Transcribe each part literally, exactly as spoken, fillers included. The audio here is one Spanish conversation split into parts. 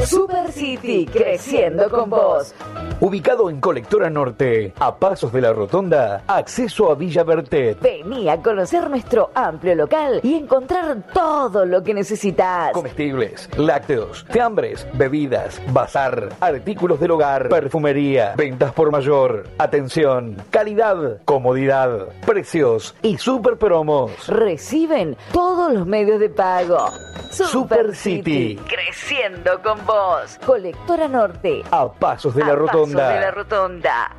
Super City, creciendo con vos. Ubicado en Colectora Norte, a pasos de la Rotonda, acceso a Villa Bertet. Vení a conocer nuestro amplio local y encontrar todo lo que necesitas. Comestibles, lácteos, fiambres, bebidas, bazar, artículos del hogar, perfumería, ventas por mayor. Atención, calidad, comodidad, precios y super promos. Reciben todos los medios de pago. Super, Super City. City, creciendo con vos. Colectora Norte, a pasos de a la Rotonda. Pasos de la Rotonda.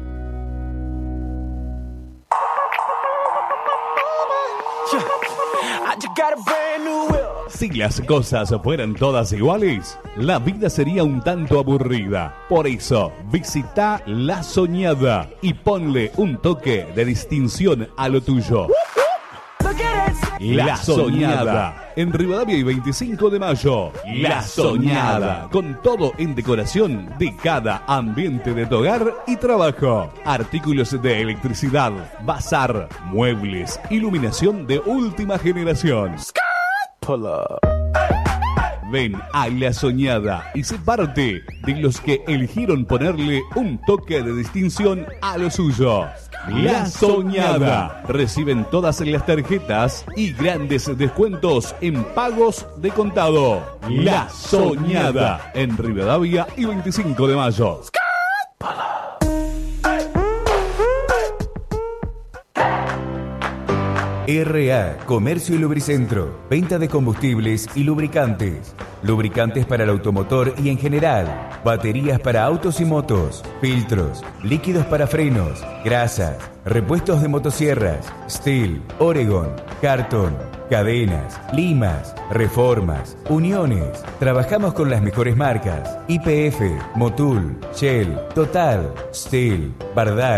Si las cosas fueran todas iguales, la vida sería un tanto aburrida. Por eso, visita La Soñada y ponle un toque de distinción a lo tuyo. La Soñada, en Rivadavia y veinticinco de mayo. La Soñada, con todo en decoración de cada ambiente de tu hogar y trabajo. Artículos de electricidad, bazar, muebles, iluminación de última generación. Ven a La Soñada y sé parte de los que eligieron ponerle un toque de distinción a lo suyo. La Soñada. Reciben todas las tarjetas y grandes descuentos en pagos de contado. La Soñada, en Rivadavia y veinticinco de mayo. R A Comercio y Lubricentro. Venta de combustibles y lubricantes. Lubricantes para el automotor y en general. Baterías para autos y motos. Filtros. Líquidos para frenos. Grasas. Repuestos de motosierras. Steel. Oregon. Cartón. Cadenas. Limas. Reformas. Uniones. Trabajamos con las mejores marcas. Y P F. Motul. Shell. Total. Steel. Bardar.